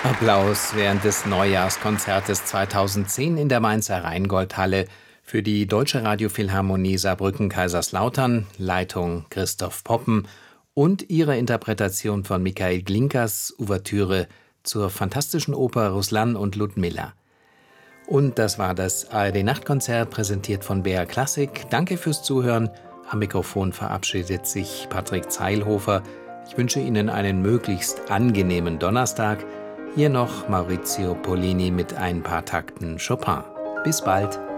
Applaus während des Neujahrskonzertes 2010 in der Mainzer Rheingoldhalle für die Deutsche Radiophilharmonie Saarbrücken-Kaiserslautern, Leitung Christoph Poppen und ihre Interpretation von Michael Glinkers Ouvertüre zur fantastischen Oper Ruslan und Ludmilla. Und das war das ARD-Nachtkonzert, präsentiert von BR Classic. Danke fürs Zuhören. Am Mikrofon verabschiedet sich Patrick Zeilhofer. Ich wünsche Ihnen einen möglichst angenehmen Donnerstag. Hier noch Maurizio Pollini mit ein paar Takten Chopin. Bis bald.